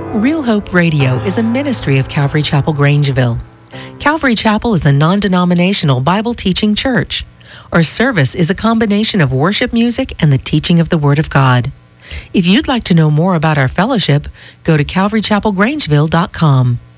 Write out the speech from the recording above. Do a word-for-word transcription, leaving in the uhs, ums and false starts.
Real Hope Radio is a ministry of Calvary Chapel, Grangeville. Calvary Chapel is a non-denominational Bible teaching church. Our service is a combination of worship music and the teaching of the Word of God. If you'd like to know more about our fellowship, go to calvary chapel grangeville dot com.